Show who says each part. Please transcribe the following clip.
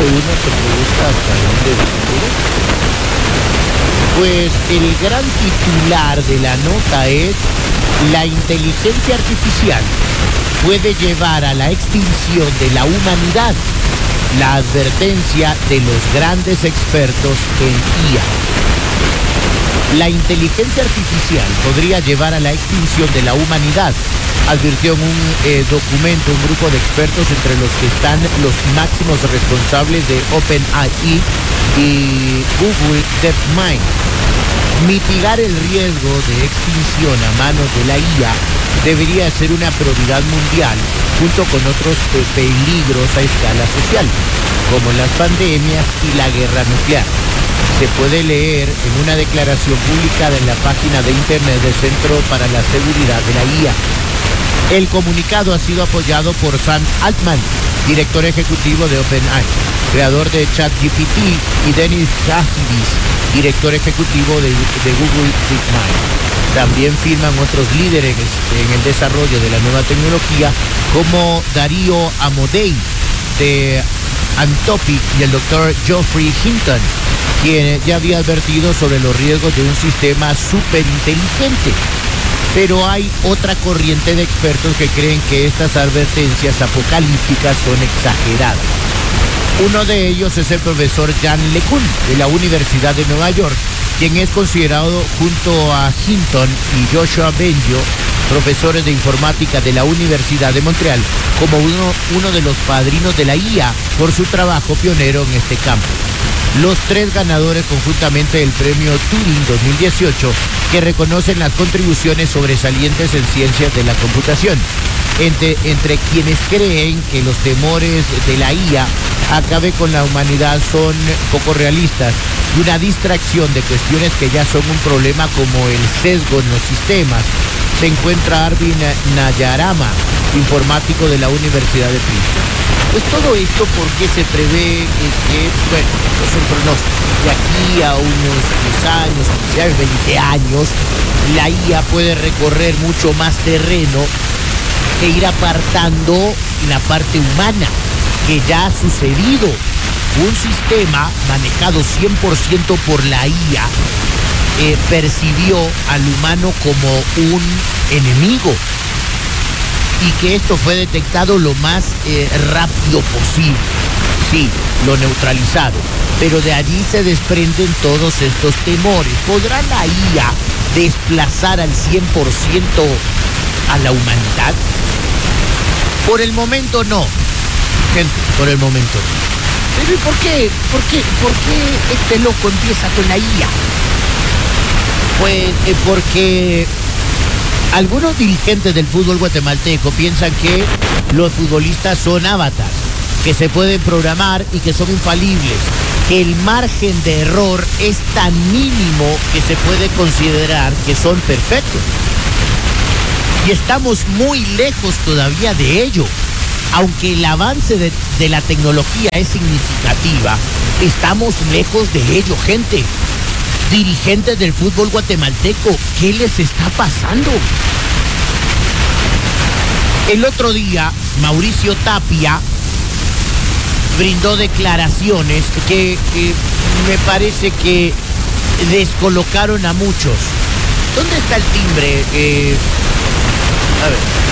Speaker 1: uno se pregunta hasta dónde va el futuro. Pues el gran titular de la nota es: la inteligencia artificial puede llevar a la extinción de la humanidad. La advertencia de los grandes expertos en IA. La inteligencia artificial podría llevar a la extinción de la humanidad, advirtió en un documento un grupo de expertos entre los que están los máximos responsables de OpenAI y Google DeepMind. Mitigar el riesgo de extinción a manos de la IA debería ser una prioridad mundial, junto con otros peligros a escala social, como las pandemias y la guerra nuclear. Se puede leer en una declaración publicada en la página de internet del Centro para la Seguridad de la IA. El comunicado ha sido apoyado por Sam Altman, director ejecutivo de OpenAI, creador de ChatGPT, y Denis Hassabis, director ejecutivo de Google DeepMind. También firman otros líderes en el desarrollo de la nueva tecnología, como Darío Amodei de Anthropic y el doctor Geoffrey Hinton, quien ya había advertido sobre los riesgos de un sistema superinteligente. Pero hay otra corriente de expertos que creen que estas advertencias apocalípticas son exageradas. Uno de ellos es el profesor Jan LeCun de la Universidad de Nueva York, quien es considerado junto a Hinton y Joshua Bengio, profesores de informática de la Universidad de Montreal, como uno de los padrinos de la IA por su trabajo pionero en este campo. Los tres ganadores conjuntamente del premio Turing 2018, que reconocen las contribuciones sobresalientes en ciencias de la computación, entre quienes creen que los temores de la IA acabe con la humanidad son poco realistas, y una distracción de cuestiones que ya son un problema, como el sesgo en los sistemas. Se encuentra Arvind Nayarama, informático de la Universidad de Princeton. Pues todo esto porque se prevé que, bueno, esto es un pronóstico, de aquí a unos 10 años, quizás 20 años, la IA puede recorrer mucho más terreno e ir apartando la parte humana, que ya ha sucedido. Un sistema manejado 100% por la IA percibió al humano como un enemigo, y que esto fue detectado lo más rápido posible. Sí, lo neutralizaron, pero de allí se desprenden todos estos temores. ¿Podrá la IA desplazar al 100% a la humanidad? Por el momento no, gente, por el momento no. Pero ¿y por qué? ¿Por qué este loco empieza con la IA? Pues porque algunos dirigentes del fútbol guatemalteco piensan que los futbolistas son avatars, que se pueden programar y que son infalibles, que el margen de error es tan mínimo que se puede considerar que son perfectos. Y estamos muy lejos todavía de ello. Aunque el avance de la tecnología es significativa, estamos lejos de ello, gente. Dirigentes del fútbol guatemalteco, ¿qué les está pasando? El otro día, Mauricio Tapia brindó declaraciones que me parece que descolocaron a muchos. ¿Dónde está el timbre? A ver.